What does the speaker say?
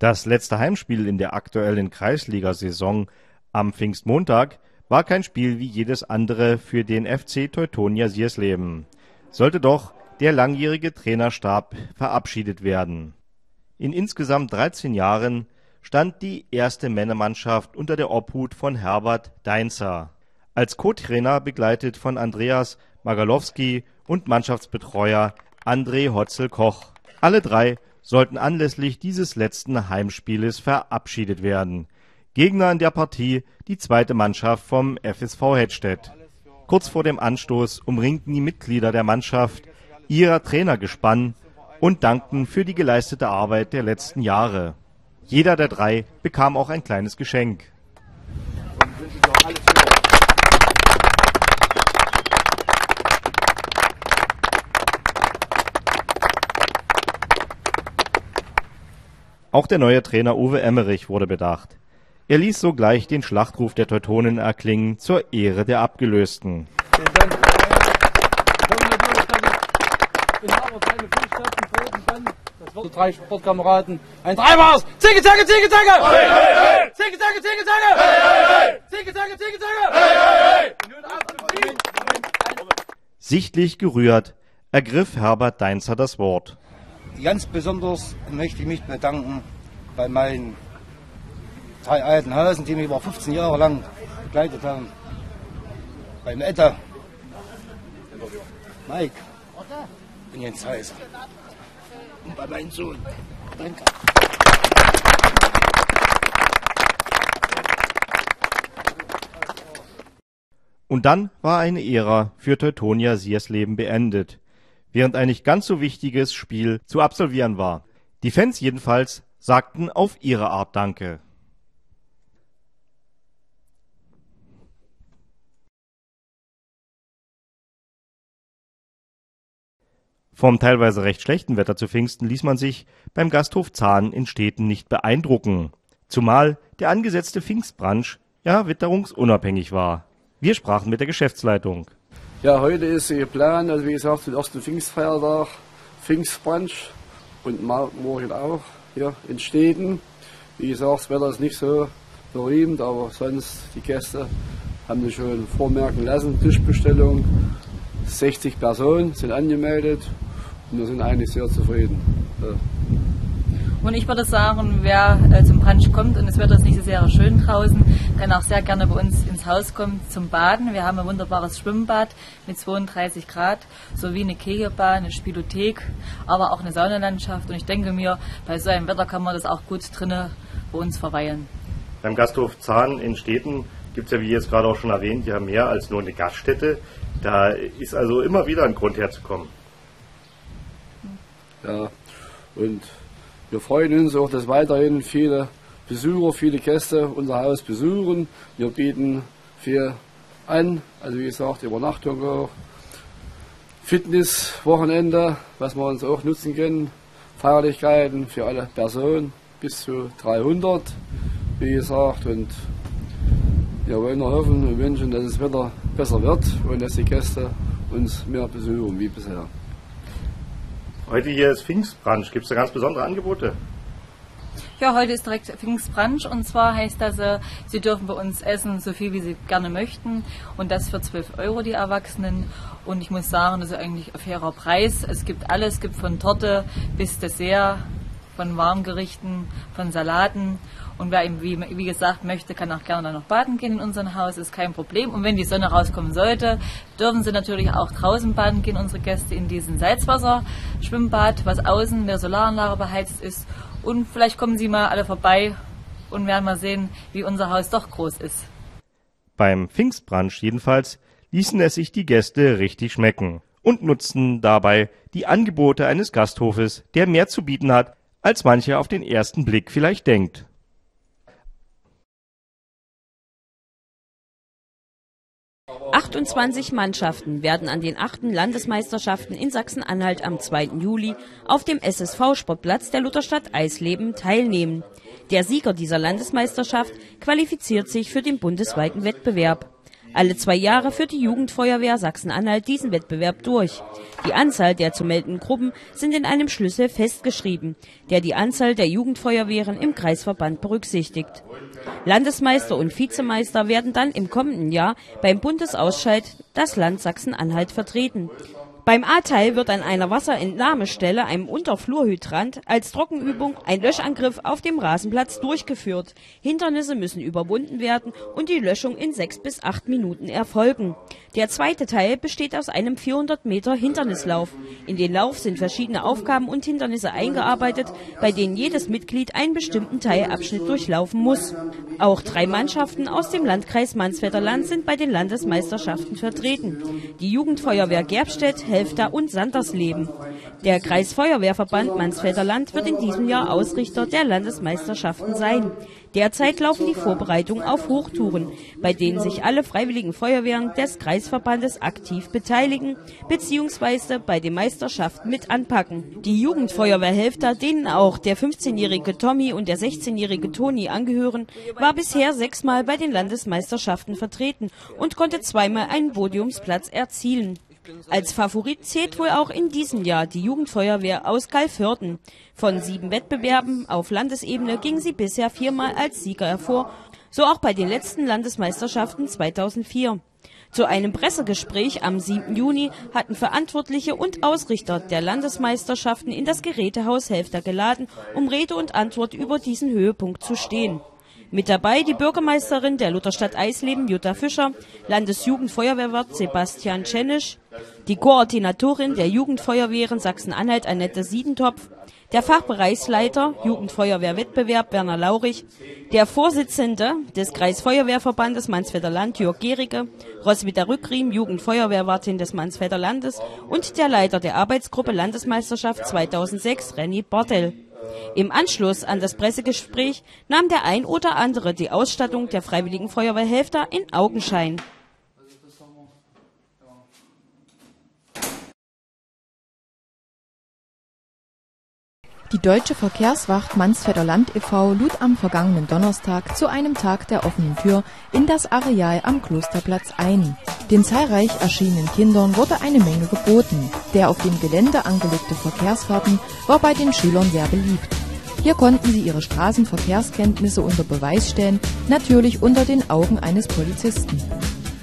Das letzte Heimspiel in der aktuellen Kreisligasaison am Pfingstmontag war kein Spiel wie jedes andere für den FC Teutonia Siersleben. Sollte doch der langjährige Trainerstab verabschiedet werden. In insgesamt 13 Jahren stand die erste Männermannschaft unter der Obhut von Herbert Deinzer. Als Co-Trainer begleitet von Andreas Magalowski und Mannschaftsbetreuer André Hotzel-Koch. Alle drei sollten anlässlich dieses letzten Heimspieles verabschiedet werden. Gegner in der Partie die zweite Mannschaft vom FSV Hettstedt. Kurz vor dem Anstoß umringten die Mitglieder der Mannschaft ihr Trainergespann und dankten für die geleistete Arbeit der letzten Jahre. Jeder der drei bekam auch ein kleines Geschenk. Auch der neue Trainer Uwe Emmerich wurde bedacht. Er ließ sogleich den Schlachtruf der Teutonen erklingen zur Ehre der Abgelösten. So 3 Sportkameraden, ein Treibers, Zicke, Zacke, Zicke, Zacke! Hey, hey, hey! Zicke, Zacke, Zicke, Zacke! Hey, hey, hey! Zicke, Zacke, Zicke, Zacke! Hey, hey, hey! Sichtlich gerührt ergriff Herbert Deinzer das Wort. Ganz besonders möchte ich mich bedanken bei meinen 3 alten Hasen, die mich über 15 Jahre lang begleitet haben. Beim Etta, Mike und Jens Heiser. Und bei meinem Sohn. Danke. Und dann war eine Ära für Teutonia Siersleben beendet, während ein nicht ganz so wichtiges Spiel zu absolvieren war. Die Fans jedenfalls sagten auf ihre Art Danke. Vom teilweise recht schlechten Wetter zu Pfingsten ließ man sich beim Gasthof Zahn in Stehten nicht beeindrucken, zumal der angesetzte Pfingstbrunch ja witterungsunabhängig war. Wir sprachen mit der Geschäftsleitung. Ja, heute ist geplant, also wie gesagt, den ersten Pfingstfeiertag, Pfingstbrunch und morgen auch hier in Stehten. Wie gesagt, das Wetter ist nicht so berühmt, aber sonst die Gäste haben sich schon vormerken lassen. Tischbestellung, 60 Personen sind angemeldet und wir sind eigentlich sehr zufrieden. Ja. Und ich würde sagen, wer zum Brunch kommt und das Wetter ist nicht so sehr schön draußen, kann auch sehr gerne bei uns ins Haus kommen zum Baden. Wir haben ein wunderbares Schwimmbad mit 32 Grad, sowie eine Kegelbahn, eine Spielothek, aber auch eine Saunalandschaft. Und ich denke mir, bei so einem Wetter kann man das auch gut drinnen bei uns verweilen. Beim Gasthof Zahn in Stehten gibt es ja, wie jetzt gerade auch schon erwähnt, ja mehr als nur eine Gaststätte. Da ist also immer wieder ein Grund herzukommen. Ja, und wir freuen uns auch, dass weiterhin viele Besucher, viele Gäste unser Haus besuchen. Wir bieten viel an, also wie gesagt, Übernachtung auch, Fitnesswochenende, was wir uns auch nutzen können, Feierlichkeiten für alle Personen, bis zu 300, wie gesagt. Und wir wollen noch hoffen und wünschen, dass das Wetter besser wird und dass die Gäste uns mehr besuchen wie bisher. Heute hier ist Pfingstbrunch. Gibt es da ganz besondere Angebote? Ja, heute ist direkt Pfingstbrunch und zwar heißt das, Sie dürfen bei uns essen, so viel wie Sie gerne möchten und das für 12 € die Erwachsenen. Und ich muss sagen, das ist eigentlich ein fairer Preis. Es gibt alles, es gibt von Torte bis Dessert, von Warmgerichten, von Salaten. Und wer eben, wie gesagt, möchte, kann auch gerne dann noch baden gehen in unserem Haus, ist kein Problem. Und wenn die Sonne rauskommen sollte, dürfen sie natürlich auch draußen baden gehen, unsere Gäste, in diesem Salzwasser-Schwimmbad, was außen mit der Solaranlage beheizt ist. Und vielleicht kommen Sie mal alle vorbei und werden mal sehen, wie unser Haus doch groß ist. Beim Pfingstbrunch jedenfalls ließen es sich die Gäste richtig schmecken und nutzten dabei die Angebote eines Gasthofes, der mehr zu bieten hat, als mancher auf den ersten Blick vielleicht denkt. ...28 Mannschaften werden an den 8. Landesmeisterschaften in Sachsen-Anhalt am 2. Juli auf dem SSV-Sportplatz der Lutherstadt Eisleben teilnehmen. Der Sieger dieser Landesmeisterschaft qualifiziert sich für den bundesweiten Wettbewerb. Alle 2 Jahre führt die Jugendfeuerwehr Sachsen-Anhalt diesen Wettbewerb durch. Die Anzahl der zu meldenden Gruppen sind in einem Schlüssel festgeschrieben, der die Anzahl der Jugendfeuerwehren im Kreisverband berücksichtigt. Landesmeister und Vizemeister werden dann im kommenden Jahr beim Bundesausscheid das Land Sachsen-Anhalt vertreten. Beim A-Teil wird an einer Wasserentnahmestelle, einem Unterflurhydrant, als Trockenübung ein Löschangriff auf dem Rasenplatz durchgeführt. Hindernisse müssen überwunden werden und die Löschung in 6 bis 8 Minuten erfolgen. Der zweite Teil besteht aus einem 400 Meter Hindernislauf. In den Lauf sind verschiedene Aufgaben und Hindernisse eingearbeitet, bei denen jedes Mitglied einen bestimmten Teilabschnitt durchlaufen muss. Auch 3 Mannschaften aus dem Landkreis Mansfelder Land sind bei den Landesmeisterschaften vertreten. Die Jugendfeuerwehr Gerbstedt, Helfta und Sandersleben. Der Kreisfeuerwehrverband Mansfelder Land wird in diesem Jahr Ausrichter der Landesmeisterschaften sein. Derzeit laufen die Vorbereitungen auf Hochtouren, bei denen sich alle freiwilligen Feuerwehren des Kreisverbandes aktiv beteiligen bzw. bei den Meisterschaften mit anpacken. Die Jugendfeuerwehr Helfta, denen auch der 15-jährige Tommy und der 16-jährige Toni angehören, war bisher 6-mal bei den Landesmeisterschaften vertreten und konnte 2-mal einen Podiumsplatz erzielen. Als Favorit zählt wohl auch in diesem Jahr die Jugendfeuerwehr aus Calvörden. Von 7 Wettbewerben auf Landesebene ging sie bisher 4-mal als Sieger hervor, so auch bei den letzten Landesmeisterschaften 2004. Zu einem Pressegespräch am 7. Juni hatten Verantwortliche und Ausrichter der Landesmeisterschaften in das Gerätehaus Helfta geladen, um Rede und Antwort über diesen Höhepunkt zu stehen. Mit dabei die Bürgermeisterin der Lutherstadt Eisleben, Jutta Fischer, Landesjugendfeuerwehrwart Sebastian Tschenisch, die Koordinatorin der Jugendfeuerwehren Sachsen-Anhalt, Annette Siedentopf, der Fachbereichsleiter Jugendfeuerwehrwettbewerb, Werner Laurich, der Vorsitzende des Kreisfeuerwehrverbandes Mansfelder Land, Jörg Gericke, Roswitha Rückriem, Jugendfeuerwehrwartin des Mansfelder Landes und der Leiter der Arbeitsgruppe Landesmeisterschaft 2006, Renny Bartel. Im Anschluss an das Pressegespräch nahm der ein oder andere die Ausstattung der Freiwilligen Feuerwehr Helfta in Augenschein. Die Deutsche Verkehrswacht Mansfelder Land e.V. lud am vergangenen Donnerstag zu einem Tag der offenen Tür in das Areal am Klosterplatz ein. Den zahlreich erschienenen Kindern wurde eine Menge geboten. Der auf dem Gelände angelegte Verkehrsfahrten war bei den Schülern sehr beliebt. Hier konnten sie ihre Straßenverkehrskenntnisse unter Beweis stellen, natürlich unter den Augen eines Polizisten.